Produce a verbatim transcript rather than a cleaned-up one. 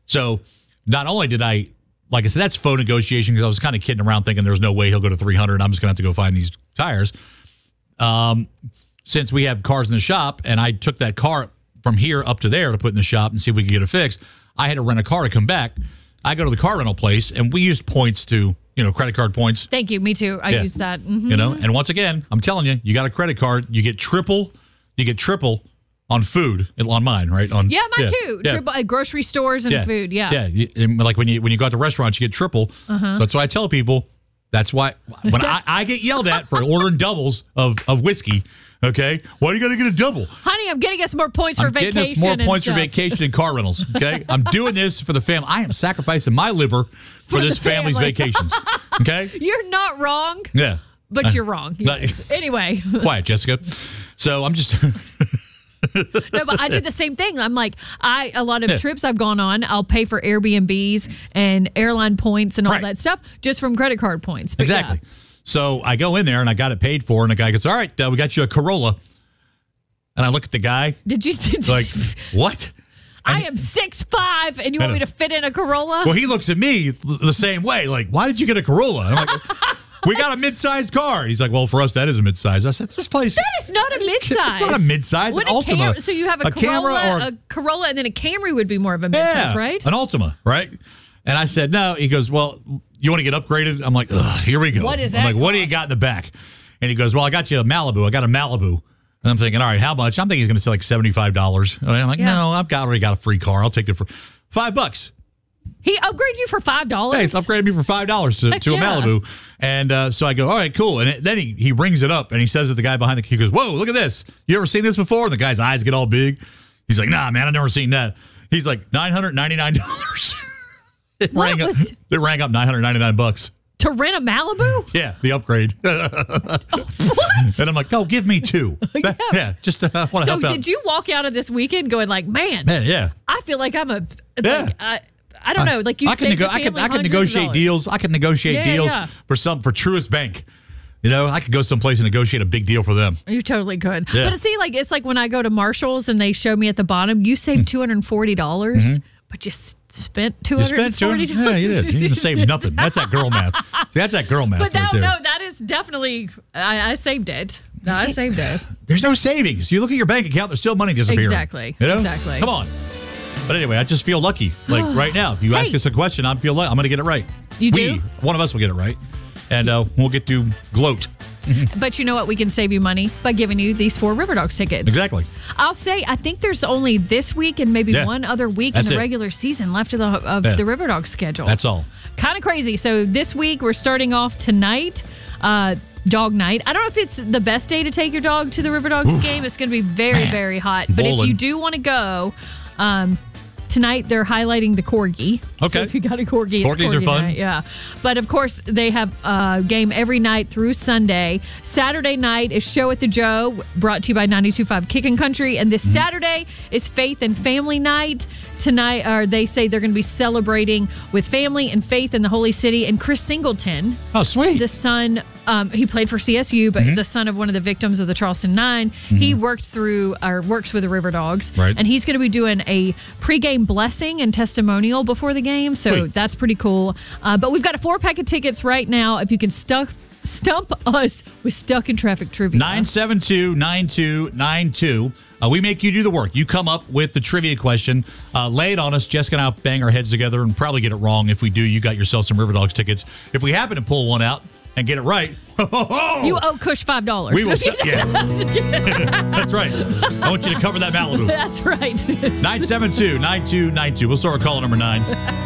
So not only did I, like I said, that's faux negotiation because I was kind of kidding around thinking there's no way he'll go to three hundred. I'm just going to have to go find these tires. Um, since we have cars in the shop and I took that car from here up to there to put in the shop and see if we could get it fixed, I had to rent a car to come back. I go to the car rental place and we used points to, you know, credit card points. Thank you. Me too. I yeah. use that. Mm-hmm. You know, and once again, I'm telling you, you got a credit card, you get triple, you get triple on food on mine, right? On yeah, mine yeah, too. Yeah. Triple at grocery stores and yeah. food. Yeah, yeah. You, like when you when you go out to restaurants, you get triple. Uh-huh. So that's why I tell people. That's why when I, I get yelled at for ordering doubles of of whiskey. Okay, why are you gonna get a double, honey? I'm getting us more points for I'm vacation. Getting us more points stuff. for vacation and car rentals. Okay, I'm doing this for the family. I am sacrificing my liver for, for this family's family. vacations. Okay, you're not wrong. Yeah, but you're wrong. Yes. Anyway, quiet, Jessica. So I'm just. No, but I do the same thing. I'm like, I a lot of yeah. trips I've gone on, I'll pay for Airbnbs and airline points and all right. that stuff just from credit card points. But exactly. Yeah. So I go in there and I got it paid for, and the guy goes, "All right, uh, we got you a Corolla." And I look at the guy. Did you? Did like what? I am six five, and you want me to fit in a Corolla? Well, he looks at me the same way. Like, why did you get a Corolla? I'm like, we got a mid-sized car. He's like, well, for us, that is a mid-size. I said, this place. That is not a mid-size. It's not a mid-size. An Altima. Cam- so you have a, a Corolla, or, a Corolla, and then a Camry would be more of a mid-size, yeah, right? An Altima, right? And I said, no. He goes, well, you want to get upgraded? I'm like, ugh, here we go. What is that? I'm like, cost? What do you got in the back? And he goes, well, I got you a Malibu. I got a Malibu. And I'm thinking, all right, how much? I'm thinking he's going to say like seventy-five dollars. And I'm like, yeah. no, I've got already got a free car. I'll take it for five bucks. He upgraded you for five dollars? Hey, he's upgraded me for five dollars to, to yeah. a Malibu. And uh, so I go, all right, cool. And it, then he, he rings it up and he says to the guy behind the key, he goes, whoa, look at this. You ever seen this before? And the guy's eyes get all big. He's like, nah, man, I've never seen that. He's like, nine hundred ninety-nine dollars. it, rang up, was- it rang up nine hundred ninety-nine bucks. To rent a Malibu? Yeah, the upgrade. What? And I'm like, oh, give me two. yeah. yeah, just uh, want to so help out. So did you walk out of this weekend going like, man, man yeah. I feel like I'm a, yeah. like, I, I don't know, like you I can, nego- I can, I can negotiate deals. I can negotiate yeah, deals yeah. for some for Truist Bank. You know, I could go someplace and negotiate a big deal for them. You totally could. Yeah. But see, like it's like when I go to Marshall's and they show me at the bottom, you saved two hundred forty dollars, mm-hmm. but you spent two hundred forty dollars. Yeah, you did. You didn't save nothing. That's that girl math. That's that girl math. But no, right there. no, that is definitely, I, I saved it. No, I saved it. There's no savings. You look at your bank account, there's still money disappearing. Exactly. You know? Exactly. Come on. But anyway, I just feel lucky. Like right now, if you hey. ask us a question, I feel like I'm going to get it right. You we, do? One of us will get it right. And uh, we'll get to gloat. But you know what? We can save you money by giving you these four River Dogs tickets. Exactly. I'll say, I think there's only this week and maybe yeah. one other week That's in the it. regular season left of the of yeah. the River Dogs schedule. That's all. Kind of crazy. So this week we're starting off tonight. Uh, Dog night. I don't know if it's the best day to take your dog to the River Dogs Oof. game. It's going to be very, Man. very hot. But Bowling. if you do want to go, um, tonight they're highlighting the Corgi. Okay. So if you got a Corgi, it's Corgis Corgi are fun. night. Yeah. But of course, they have a game every night through Sunday. Saturday night is Show at the Joe, brought to you by ninety-two point five Kickin' Country. And this mm-hmm. Saturday is Faith and Family Night. Tonight, or they say they're going to be celebrating with family and faith in the Holy City. And Chris Singleton, oh sweet, the son, um, he played for C S U, but mm-hmm. the son of one of the victims of the Charleston Nine, mm-hmm. he worked through or works with the River Dogs, right. and he's going to be doing a pregame blessing and testimonial before the game. So sweet. that's pretty cool. Uh, but we've got a four pack of tickets right now. If you can stuck. Stump us with Stuck in Traffic Trivia. nine seven two, nine two nine two. Uh, we make you do the work. You come up with the trivia question. Uh, lay it on us. Jessica and I will bang our heads together and probably get it wrong. If we do, you got yourself some River Dogs tickets. If we happen to pull one out and get it right, you owe Cush five dollars. We will. Se- yeah. That's right. I want you to cover that Malibu. That's right. nine seven two, nine two nine two. We'll start with caller number nine.